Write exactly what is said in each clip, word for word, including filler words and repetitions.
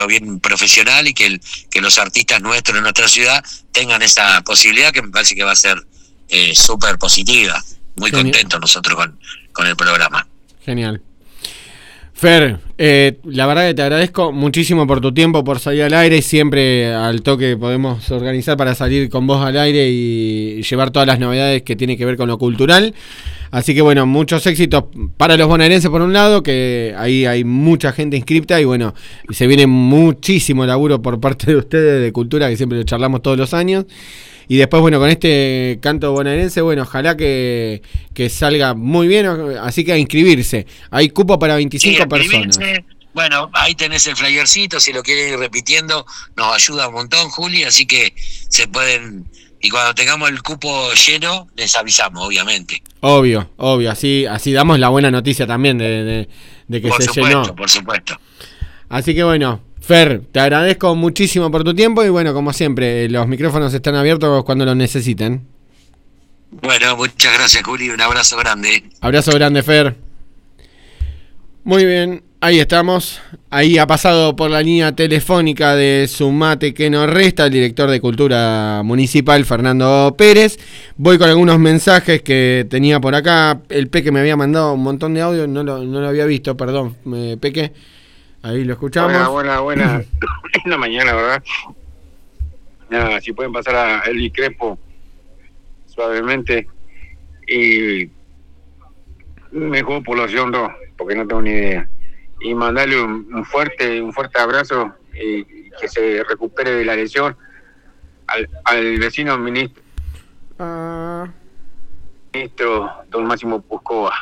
bien profesional y que, el, que los artistas nuestros en nuestra ciudad tengan esa posibilidad, que me parece que va a ser eh, súper positiva. Muy Genial. Contentos nosotros con, con el programa. Genial. Fer, eh, la verdad que te agradezco muchísimo por tu tiempo, por salir al aire. Siempre al toque podemos organizar para salir con vos al aire y llevar todas las novedades que tiene que ver con lo cultural. Así que bueno, muchos éxitos para los bonaerenses por un lado, que ahí hay mucha gente inscripta y bueno, se viene muchísimo laburo por parte de ustedes de cultura, que siempre lo charlamos todos los años. Y después, bueno, con este canto bonaerense, bueno, ojalá que, que salga muy bien, así que a inscribirse. Hay cupo para veinticinco sí, personas. Bueno, ahí tenés el flyercito, si lo quieren ir repitiendo, nos ayuda un montón, Juli, así que se pueden... Y cuando tengamos el cupo lleno, les avisamos, obviamente. Obvio, obvio, así así damos la buena noticia también de, de, de que por se supuesto, llenó. Por supuesto, Así que bueno, Fer, te agradezco muchísimo por tu tiempo y bueno, como siempre, los micrófonos están abiertos cuando los necesiten. Bueno, muchas gracias, Juli, un abrazo grande. Abrazo grande, Fer. Muy bien, ahí estamos. Ahí ha pasado por la línea telefónica de Sumate que nos resta el director de Cultura Municipal, Fernando Pérez. Voy con algunos mensajes que tenía por acá. El Peque me había mandado un montón de audio, no lo, no lo había visto, perdón, Peque. Ahí lo escuchamos. Buena, buena, buena. En la mañana, ¿verdad? Nada, si pueden pasar a Eli Crespo suavemente y mejor población dos, porque no tengo ni idea. Y mandarle un, un fuerte un fuerte abrazo y que se recupere de la lesión al, al vecino ministro, uh... ministro don Máximo Puscoa.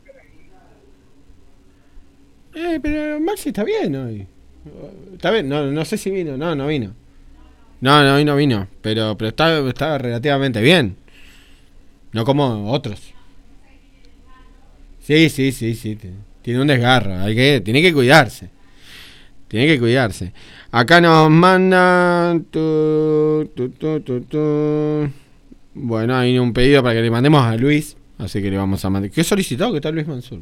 Eh, pero Maxi está bien hoy. Está bien, no, no sé si vino, no, no vino. No, no, hoy no vino, pero, pero está, está relativamente bien. No como otros. Sí, sí, sí, sí. Tiene un desgarro, hay que, tiene que cuidarse. Tiene que cuidarse. Acá nos mandan... Tu, tu, tu, tu, tu. Bueno, hay un pedido para que le mandemos a Luis. Así que le vamos a mandar. ¿Qué solicitado que está Luis Mansur?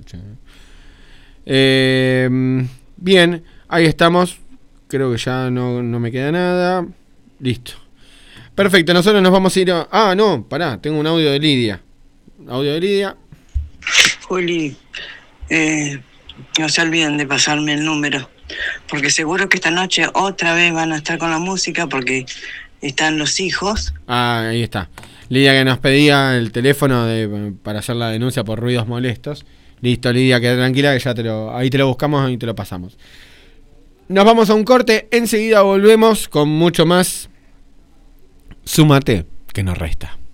Eh, bien, ahí estamos. Creo que ya no, no me queda nada. Listo. Perfecto, nosotros nos vamos a ir a... Ah, no, pará, tengo un audio de Lidia. Audio de Lidia. Juli, eh, no se olviden de pasarme el número, porque seguro que esta noche otra vez van a estar con la música, porque están los hijos. Ah, ahí está. Lidia que nos pedía el teléfono de, para hacer la denuncia por ruidos molestos. Listo, Lidia, queda tranquila que ya te lo, ahí te lo buscamos y te lo pasamos. Nos vamos a un corte, enseguida volvemos con mucho más. Súmate, que nos resta.